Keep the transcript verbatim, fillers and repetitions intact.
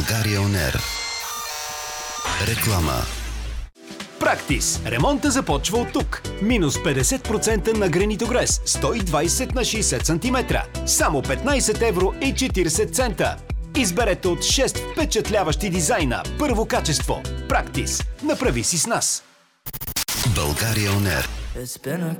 България Он Ер. Реклама. Практис. Ремонта започва от тук. Минус петдесет процента на гранитогрес. сто и двадесет на шейсет сантиметра. Само петнадесет евро и четиридесет цента. Изберете от шест впечатляващи дизайна. Първо качество. Практис. Направи си с нас. България Он Ер.